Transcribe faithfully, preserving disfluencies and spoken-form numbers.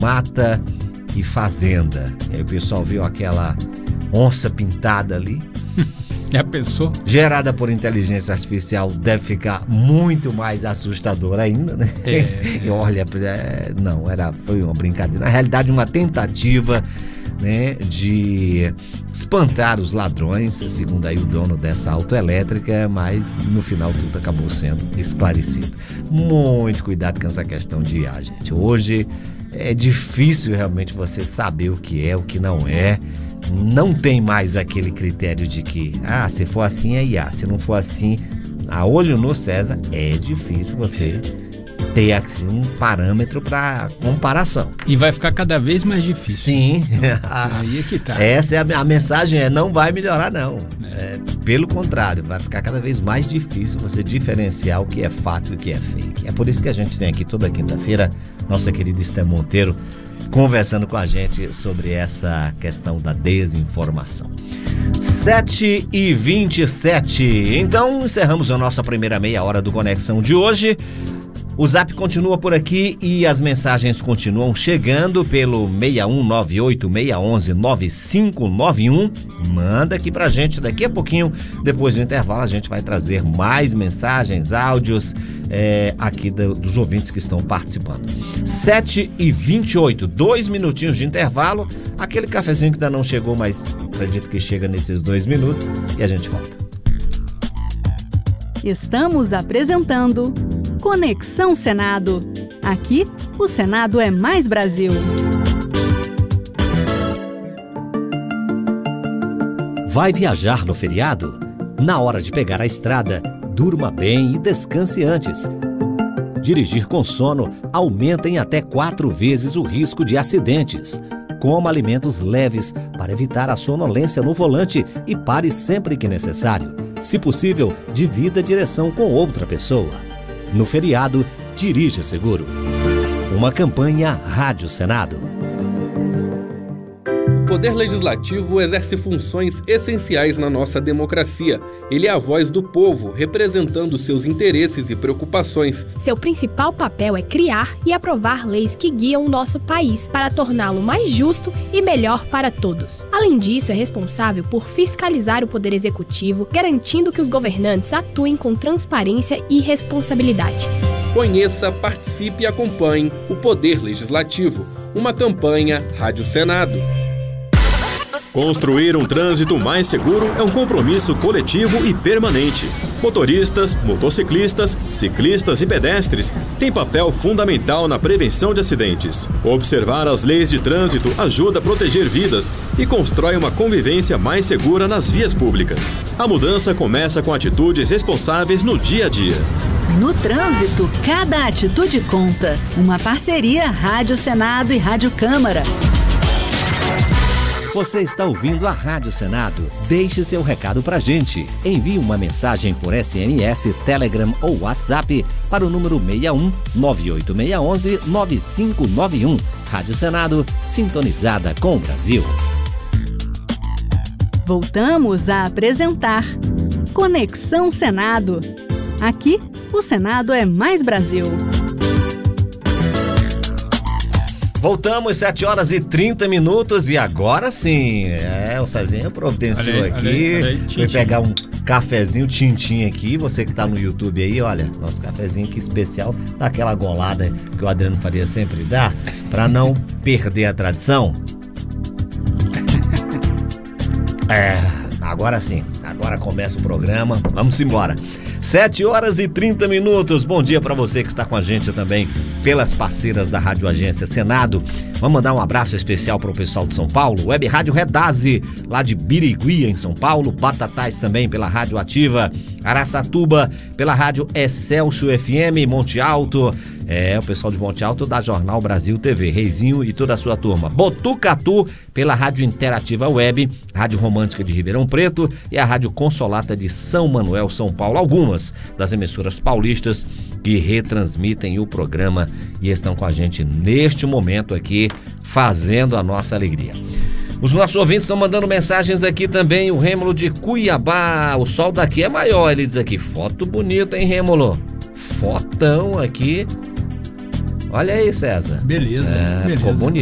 mata e fazenda. E aí o pessoal viu aquela onça pintada ali. Já pensou? Gerada por inteligência artificial, deve ficar muito mais assustador ainda, né? É. E olha, é, não, era, foi uma brincadeira. Na realidade, uma tentativa, né, de espantar os ladrões, segundo aí o dono dessa autoelétrica, mas no final tudo acabou sendo esclarecido. Muito cuidado com essa questão de I A, gente. Hoje é difícil realmente você saber o que é, o que não é. Não tem mais aquele critério de que, ah, se for assim é I A, se não for assim, a olho nu, César, é difícil você ter assim, um parâmetro para comparação. E vai ficar cada vez mais difícil. Sim. Aí é que tá. Essa é a, a mensagem, é não vai melhorar não. É. É, pelo contrário, vai ficar cada vez mais difícil você diferenciar o que é fato e o que é fake. É por isso que a gente tem aqui toda quinta-feira nossa querida Esther Monteiro conversando com a gente sobre essa questão da desinformação. sete e vinte e sete. Então, encerramos a nossa primeira meia hora do Conexão de hoje. O Zap continua por aqui e as mensagens continuam chegando pelo seis um nove oito, seis um um, nove cinco nove um. Manda aqui pra gente daqui a pouquinho. Depois do intervalo a gente vai trazer mais mensagens, áudios é, aqui do, dos ouvintes que estão participando. sete e vinte e oito, dois minutinhos de intervalo. Aquele cafezinho que ainda não chegou, mas acredito que chega nesses dois minutos e a gente volta. Estamos apresentando Conexão Senado. Aqui, o Senado é mais Brasil. Vai viajar no feriado? Na hora de pegar a estrada, durma bem e descanse antes. Dirigir com sono aumenta em até quatro vezes o risco de acidentes. Coma alimentos leves para evitar a sonolência no volante e pare sempre que necessário. Se possível, divida a direção com outra pessoa. No feriado, dirija seguro. Uma campanha Rádio Senado. O Poder Legislativo exerce funções essenciais na nossa democracia. Ele é a voz do povo, representando seus interesses e preocupações. Seu principal papel é criar e aprovar leis que guiam o nosso país para torná-lo mais justo e melhor para todos. Além disso, é responsável por fiscalizar o Poder Executivo, garantindo que os governantes atuem com transparência e responsabilidade. Conheça, participe e acompanhe o Poder Legislativo. Uma campanha Rádio Senado. Construir um trânsito mais seguro é um compromisso coletivo e permanente. Motoristas, motociclistas, ciclistas e pedestres têm papel fundamental na prevenção de acidentes. Observar as leis de trânsito ajuda a proteger vidas e constrói uma convivência mais segura nas vias públicas. A mudança começa com atitudes responsáveis no dia a dia. No trânsito, cada atitude conta. Uma parceria Rádio Senado e Rádio Câmara. Você está ouvindo a Rádio Senado. Deixe seu recado pra gente. Envie uma mensagem por S M S, Telegram ou WhatsApp para o número seis um nove oito seis um um nove cinco nove um. Rádio Senado, sintonizada com o Brasil. Voltamos a apresentar Conexão Senado. Aqui, o Senado é mais Brasil. Voltamos, sete horas e trinta minutos e agora sim, é, o Cezinha providenciou olha aí, aqui, olha aí, olha aí, foi pegar um cafezinho tintim aqui, você que tá no YouTube aí, olha, nosso cafezinho aqui especial, dá aquela golada que o Adriano Faria sempre dá, pra não perder a tradição. É, agora sim, agora começa o programa, vamos embora. sete horas e trinta minutos. Bom dia para você que está com a gente também pelas parceiras da Rádio Agência Senado. Vamos mandar um abraço especial para o pessoal de São Paulo. Web Rádio Redaze, lá de Birigui, em São Paulo. Batatais também pela Rádio Ativa. Araçatuba pela Rádio Excelsior F M. Monte Alto. É, o pessoal de Monte Alto da Jornal Brasil T V. Reizinho e toda a sua turma. Botucatu pela Rádio Interativa Web. Rádio Romântica de Ribeirão Preto. E a Rádio Consolata de São Manuel, São Paulo. Algumas das emissoras paulistas que retransmitem o programa e estão com a gente neste momento aqui, fazendo a nossa alegria. Os nossos ouvintes estão mandando mensagens aqui também. O Rêmulo de Cuiabá, o sol daqui é maior, ele diz aqui. Foto bonita, hein, Rêmulo? Fotão aqui. Olha aí, César. Beleza, é, beleza. Ficou bonito.